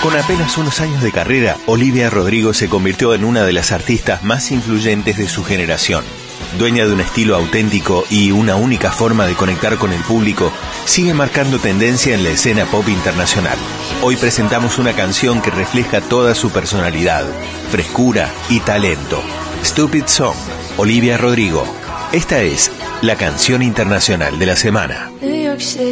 Con apenas unos años de carrera, Olivia Rodrigo se convirtió en una de las artistas más influyentes de su generación. Dueña de un estilo auténtico y una única forma de conectar con el público, sigue marcando tendencia en la escena pop internacional. Hoy presentamos una canción que refleja toda su personalidad, frescura y talento. Stupid Song, Olivia Rodrigo. Esta es la canción internacional de la semana. New York City.